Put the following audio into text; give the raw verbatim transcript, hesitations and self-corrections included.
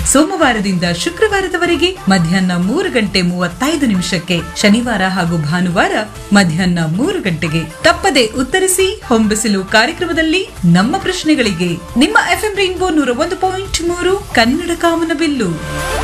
ಸೋಮವಾರದಿಂದ ಶುಕ್ರವಾರದವರೆಗೆ ಮಧ್ಯಾಹ್ನ ಮೂರು ಗಂಟೆ ಮೂವತ್ತೈದು ನಿಮಿಷಕ್ಕೆ, ಶನಿವಾರ ಹಾಗೂ ಭಾನುವಾರ ಮಧ್ಯಾಹ್ನ ಮೂರು ಗಂಟೆಗೆ. ತಪ್ಪದೆ ಉತ್ತರಿಸಿ ಹೊಂಬಿಸಿಲು ಕಾರ್ಯಕ್ರಮದಲ್ಲಿ ನಮ್ಮ ಪ್ರಶ್ನೆಗಳಿಗೆ. ನಿಮ್ಮ ಎಫ್ಎಂ ರೈನ್ಬೋ ನೂರ ಒಂದು ಪಾಯಿಂಟ್ ಮೂರು ಕನ್ನಡ ಕಾಮನಬಿಲ್ಲು.